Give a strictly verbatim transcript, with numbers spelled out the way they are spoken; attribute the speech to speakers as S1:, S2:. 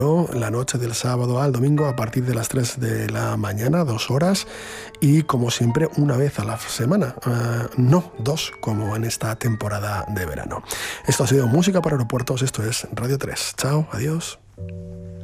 S1: la noche del sábado al domingo a partir de las tres de la mañana, dos horas, y como siempre una vez a la semana, uh, no dos como en esta temporada de verano. Esto ha sido Música para Aeropuertos, esto es Radio tres. Chao, adiós.